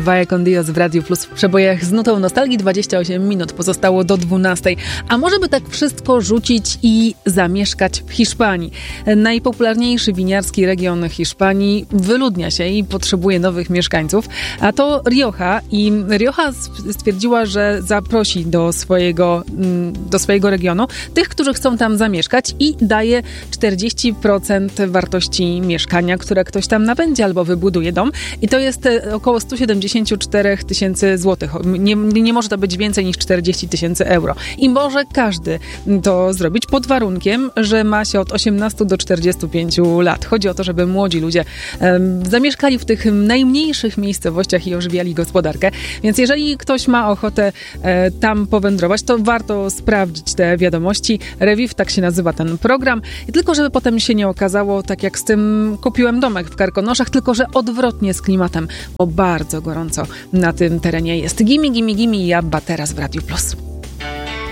Vaya con Dios w Radiu Plus w przebojach z nutą nostalgii. 28 minut pozostało do 12. A może by tak wszystko rzucić i zamieszkać w Hiszpanii? Najpopularniejszy winiarski region Hiszpanii wyludnia się i potrzebuje nowych mieszkańców, a to Rioja. I Rioja stwierdziła, że zaprosi do swojego regionu tych, którzy chcą tam zamieszkać i daje 40% wartości mieszkania, które ktoś tam nabędzie albo wybuduje dom. I to jest około 174 tysięcy złotych. Nie może to być więcej niż 40 tysięcy euro. I może każdy to zrobić pod warunkiem, że ma się od 18 do 45 lat. Chodzi o to, żeby młodzi ludzie zamieszkali w tych najmniejszych miejscowościach i ożywiali gospodarkę. Więc jeżeli ktoś ma ochotę tam powędrować, to warto sprawdzić te wiadomości. Reviv, tak się nazywa ten program. I tylko żeby potem się nie okazało, tak jak z tym kupiłem domek w Karkonoszach, tylko że odwrotnie z klimatem, bo bardzo gorąco na tym terenie jest. Gimme, gimme, gimme i Abba teraz w Radiu Plus.